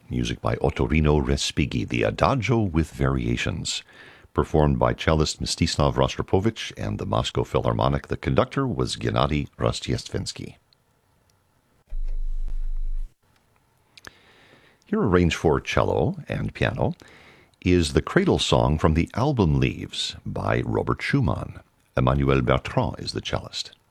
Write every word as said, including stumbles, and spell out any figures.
music by Ottorino Respighi, the Adagio with Variations, performed by cellist Mstislav Rostropovich and the Moscow Philharmonic. The conductor was Gennady Rostchestvensky. Here arranged for cello and piano is the Cradle Song from the Album Leaves by Robert Schumann. Emmanuel Bertrand is the cellist.